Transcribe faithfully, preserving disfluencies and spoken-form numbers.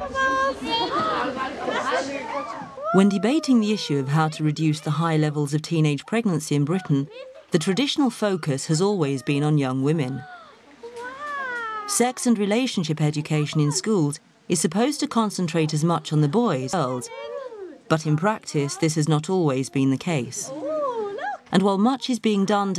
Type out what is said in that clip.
When debating the issue of how to reduce the high levels of teenage pregnancy in Britain, the traditional focus has always been on young women. Sex and relationship education in schools is supposed to concentrate as much on the boys as girls, but in practice this has not always been the case. And while much is being done to